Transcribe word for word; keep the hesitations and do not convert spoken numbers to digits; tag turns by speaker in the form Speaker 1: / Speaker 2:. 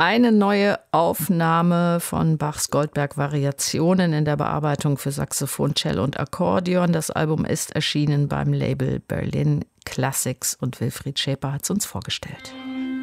Speaker 1: Eine neue Aufnahme von Bachs Goldberg-Variationen in der Bearbeitung für Saxophon, Cello und Akkordeon. Das Album ist erschienen beim Label Berlin Classics und Wilfried Schäper hat es uns vorgestellt.